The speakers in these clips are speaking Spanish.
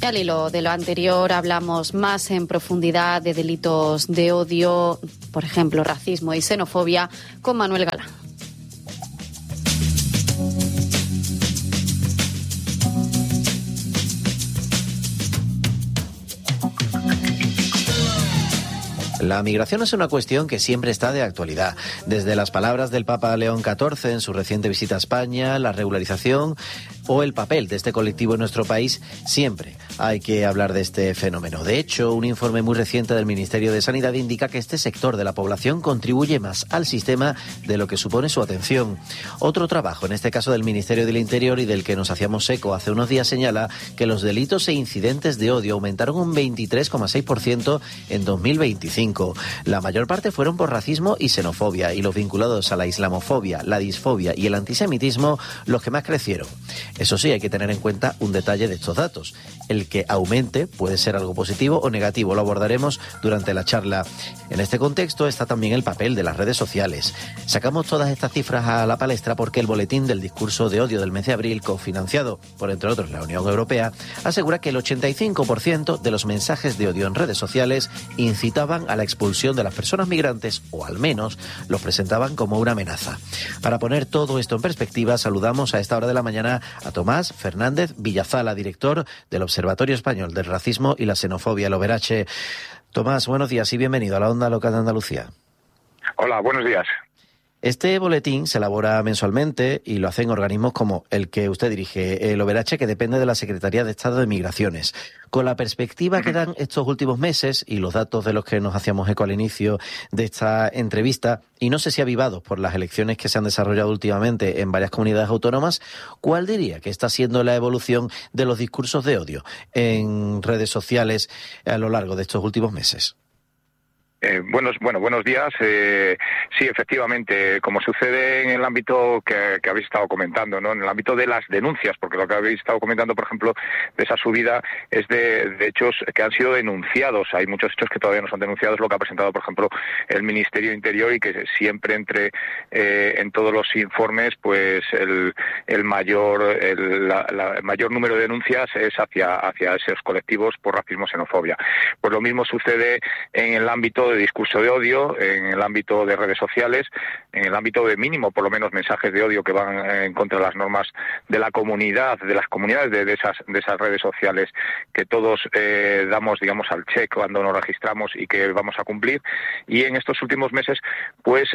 Y al hilo de lo anterior hablamos más en profundidad de delitos de odio, por ejemplo, racismo y xenofobia, con Manuel Galán. La migración es una cuestión que siempre está de actualidad. Desde las palabras del Papa León XIV en su reciente visita a España, la regularización o el papel de este colectivo en nuestro país, siempre hay que hablar de este fenómeno. De hecho, un informe muy reciente del Ministerio de Sanidad indica que este sector de la población contribuye más al sistema de lo que supone su atención. Otro trabajo, en este caso del Ministerio del Interior y del que nos hacíamos eco hace unos días, señala que los delitos e incidentes de odio aumentaron un 23,6% en 2025. La mayor parte fueron por racismo y xenofobia, y los vinculados a la islamofobia, la disfobia y el antisemitismo los que más crecieron. Eso sí, hay que tener en cuenta un detalle de estos datos. El que aumente puede ser algo positivo o negativo, lo abordaremos durante la charla. En este contexto está también el papel de las redes sociales. Sacamos todas estas cifras a la palestra porque el boletín del discurso de odio del mes de abril, cofinanciado por, entre otros, la Unión Europea, asegura que el 85% de los mensajes de odio en redes sociales incitaban a la expulsión de las personas migrantes, o al menos los presentaban como una amenaza. Para poner todo esto en perspectiva, saludamos a esta hora de la mañana a Tomás Fernández Villazala, director del Observatorio Español del Racismo y la Xenofobia, el OVERH. Tomás, buenos días y bienvenido a la Onda Local de Andalucía. Hola, buenos días. Este boletín se elabora mensualmente y lo hacen organismos como el que usted dirige, el OVERH, que depende de la Secretaría de Estado de Migraciones. Con la perspectiva que dan estos últimos meses y los datos de los que nos hacíamos eco al inicio de esta entrevista, y no sé si avivados por las elecciones que se han desarrollado últimamente en varias comunidades autónomas, ¿cuál diría que está siendo la evolución de los discursos de odio en redes sociales a lo largo de estos últimos meses? Buenos días. Sí, efectivamente, como sucede en el ámbito que habéis estado comentando, ¿no? En el ámbito de las denuncias, porque lo que habéis estado comentando, por ejemplo, de esa subida es de hechos que han sido denunciados. Hay muchos hechos que todavía no son denunciados, lo que ha presentado, por ejemplo, el Ministerio de Interior, y que siempre en todos los informes, pues el mayor número de denuncias es hacia esos colectivos por racismo, xenofobia. Pues lo mismo sucede en el ámbito de discurso de odio, en el ámbito de redes sociales, en el ámbito de mínimo, por lo menos, mensajes de odio que van en contra de las normas de la comunidad, de las comunidades de esas redes sociales que todos damos, digamos, al check cuando nos registramos y que vamos a cumplir. Y en estos últimos meses, pues,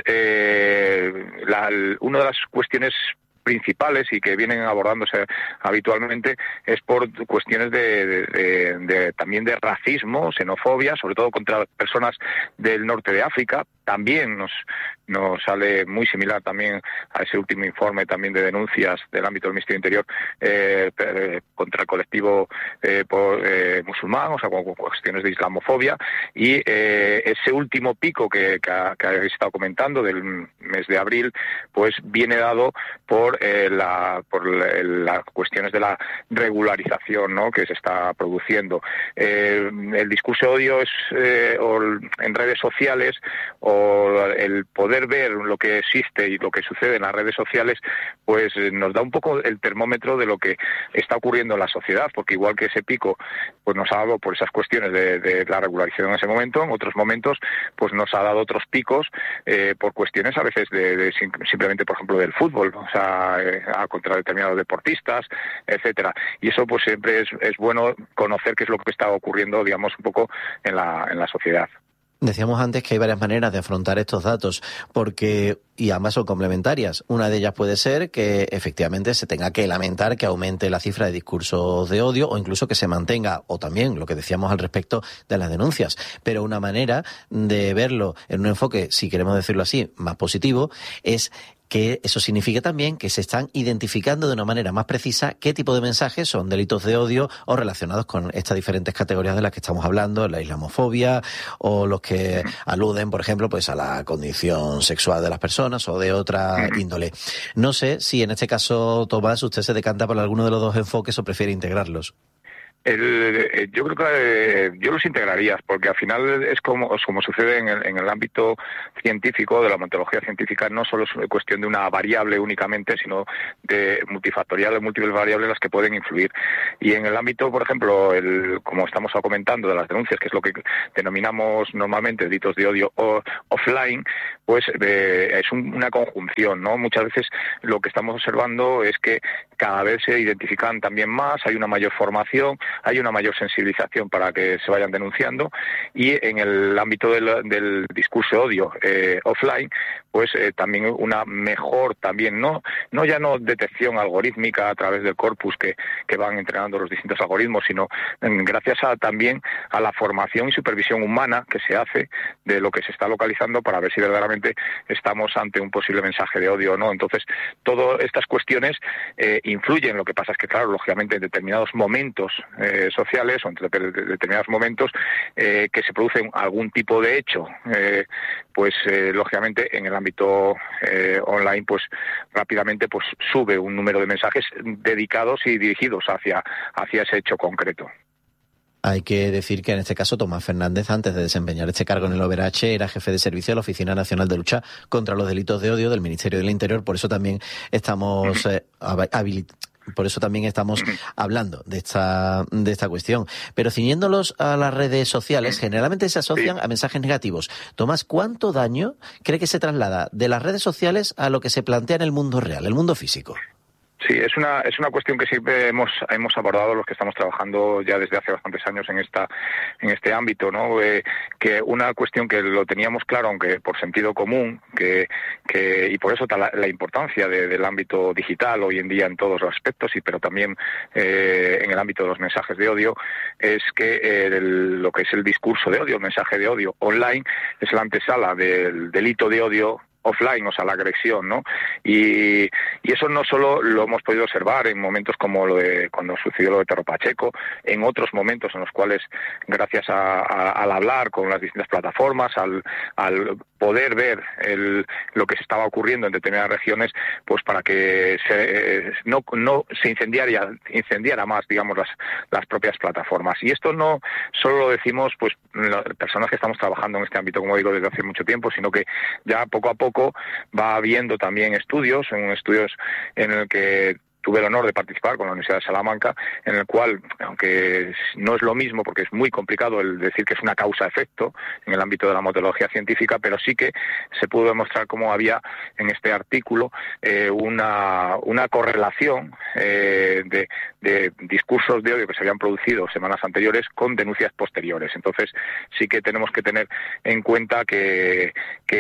una de las cuestiones principales y que vienen abordándose habitualmente es por cuestiones también de racismo, xenofobia, sobre todo contra personas del norte de África. También nos sale muy similar también a ese último informe también de denuncias del ámbito del Ministerio del Interior contra el colectivo musulmán, o sea, con cuestiones de islamofobia. Y ese último pico que habéis estado comentando del mes de abril, pues viene dado por las cuestiones de la regularización, ¿no?, que se está produciendo. El discurso de odio en redes sociales, o el poder ver lo que existe y lo que sucede en las redes sociales, pues nos da un poco el termómetro de lo que está ocurriendo en la sociedad, porque igual que ese pico pues nos ha dado por esas cuestiones de la regularización en ese momento, en otros momentos pues nos ha dado otros picos por cuestiones a veces simplemente, por ejemplo, del fútbol, o sea, contra determinados deportistas, etcétera. Y eso pues siempre es bueno conocer qué es lo que está ocurriendo, digamos, un poco en la sociedad. Decíamos antes que hay varias maneras de afrontar estos datos, y ambas son complementarias. Una de ellas puede ser que efectivamente se tenga que lamentar que aumente la cifra de discursos de odio, o incluso que se mantenga, o también lo que decíamos al respecto de las denuncias. Pero una manera de verlo en un enfoque, si queremos decirlo así, más positivo, es que eso significa también que se están identificando de una manera más precisa qué tipo de mensajes son delitos de odio o relacionados con estas diferentes categorías de las que estamos hablando, la islamofobia, o los que aluden, por ejemplo, pues a la condición sexual de las personas o de otra índole. No sé si en este caso, Tomás, usted se decanta por alguno de los dos enfoques o prefiere integrarlos. Yo creo que yo los integraría, porque al final es como sucede en el ámbito científico, de la metodología científica. No solo es cuestión de una variable únicamente, sino de multifactorial, de múltiples variables las que pueden influir. Y en el ámbito, por ejemplo, como estamos comentando, de las denuncias, que es lo que denominamos normalmente delitos de odio offline, pues es una conjunción, ¿no? Muchas veces lo que estamos observando es que cada vez se identifican también más, hay una mayor formación, hay una mayor sensibilización para que se vayan denunciando, y en el ámbito del discurso de odio offline, pues también una mejor también, no detección algorítmica a través del corpus que van entrenando los distintos algoritmos, sino gracias también a la formación y supervisión humana que se hace de lo que se está localizando para ver si verdaderamente estamos ante un posible mensaje de odio o no. Entonces, todas estas cuestiones influyen. Lo que pasa es que, claro, lógicamente en determinados momentos sociales o en determinados momentos que se produce algún tipo de hecho, pues lógicamente en el ámbito online, pues rápidamente pues sube un número de mensajes dedicados y dirigidos hacia ese hecho concreto. Hay que decir que en este caso Tomás Fernández, antes de desempeñar este cargo en el OVH, era jefe de servicio de la Oficina Nacional de Lucha contra los Delitos de Odio del Ministerio del Interior. Por eso también estamos hablando de esta cuestión. Pero ciñéndolos a las redes sociales, generalmente se asocian a mensajes negativos. Tomás, ¿cuánto daño cree que se traslada de las redes sociales a lo que se plantea en el mundo real, el mundo físico? Sí, es una cuestión que siempre hemos abordado los que estamos trabajando ya desde hace bastantes años en este ámbito, ¿no? Que una cuestión que lo teníamos claro, aunque por sentido común, y por eso la importancia del ámbito digital hoy en día en todos los aspectos, pero también en el ámbito de los mensajes de odio, es que lo que es el discurso de odio, el mensaje de odio online, es la antesala del delito de odio offline, o sea, la agresión, ¿no? Y eso no solo lo hemos podido observar en momentos como cuando sucedió lo de Terro Pacheco, en otros momentos en los cuales, gracias al hablar con las distintas plataformas, al poder ver lo que se estaba ocurriendo en determinadas regiones, pues para que no se incendiara más, digamos, las propias plataformas. Y esto no solo lo decimos pues las personas que estamos trabajando en este ámbito, como digo, desde hace mucho tiempo, sino que ya poco a poco va habiendo también estudios en el que tuve el honor de participar con la Universidad de Salamanca, en el cual, aunque no es lo mismo porque es muy complicado el decir que es una causa-efecto en el ámbito de la metodología científica, pero sí que se pudo demostrar cómo había en este artículo una correlación de discursos de odio que se habían producido semanas anteriores con denuncias posteriores. Entonces sí que tenemos que tener en cuenta que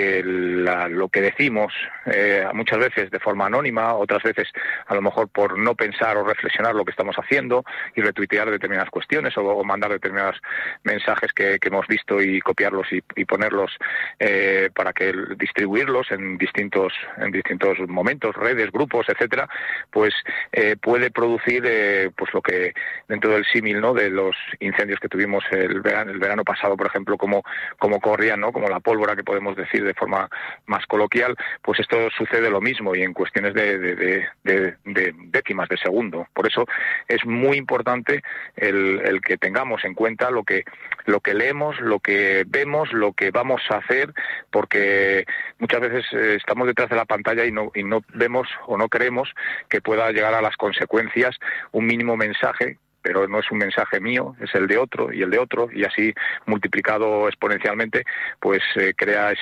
lo que decimos muchas veces de forma anónima, otras veces a lo mejor por no pensar o reflexionar lo que estamos haciendo y retuitear determinadas cuestiones o mandar determinados mensajes que hemos visto y copiarlos y ponerlos para que distribuirlos en distintos momentos, redes, grupos, etcétera, pues puede producir pues lo que dentro del símil, ¿no?, de los incendios que tuvimos el verano pasado, por ejemplo, como corrían, ¿no?, como la pólvora, que podemos decir de forma más coloquial, pues esto sucede lo mismo y en cuestiones de décimas de segundo. Por eso es muy importante el que tengamos en cuenta lo que leemos, lo que vemos, lo que vamos a hacer, porque muchas veces estamos detrás de la pantalla y no vemos o no creemos que pueda llegar a las consecuencias un mínimo mensaje, pero no es un mensaje mío, es el de otro y el de otro, y así multiplicado exponencialmente, pues crea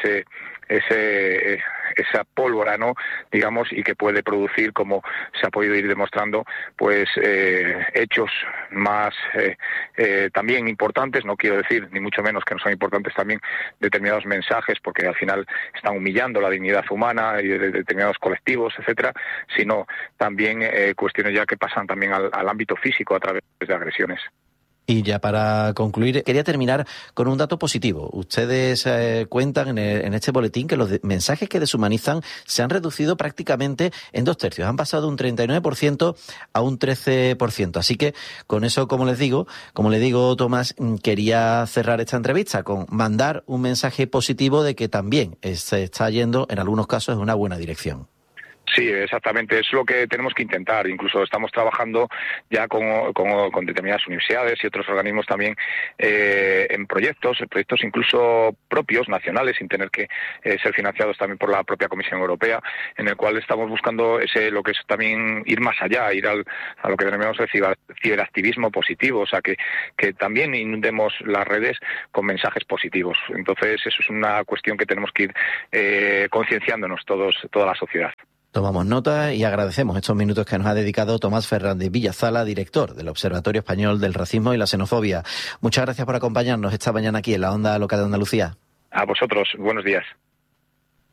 esa pólvora, ¿no?, digamos, y que puede producir, como se ha podido ir demostrando, pues hechos más también importantes. No quiero decir ni mucho menos que no son importantes también determinados mensajes, porque al final están humillando la dignidad humana y de determinados colectivos, etcétera, sino también cuestiones ya que pasan también al ámbito físico a través de agresiones. Y ya para concluir, quería terminar con un dato positivo. Ustedes cuentan en este boletín que los mensajes que deshumanizan se han reducido prácticamente en 2/3. Han pasado de un 39% a un 13%. Así que con eso, como le digo, Tomás, quería cerrar esta entrevista con mandar un mensaje positivo de que también se está yendo, en algunos casos, en una buena dirección. Sí, exactamente, es lo que tenemos que intentar. Incluso estamos trabajando ya con determinadas universidades y otros organismos también en proyectos incluso propios, nacionales, sin tener que ser financiados también por la propia Comisión Europea, en el cual estamos buscando lo que es también ir más allá, ir a lo que denominamos el ciberactivismo positivo, o sea, que también inundemos las redes con mensajes positivos. Entonces, eso es una cuestión que tenemos que ir concienciándonos toda la sociedad. Tomamos nota y agradecemos estos minutos que nos ha dedicado Tomás Fernández Villasala, director del Observatorio Español del Racismo y la Xenofobia. Muchas gracias por acompañarnos esta mañana aquí en la Onda Local de Andalucía. A vosotros, buenos días.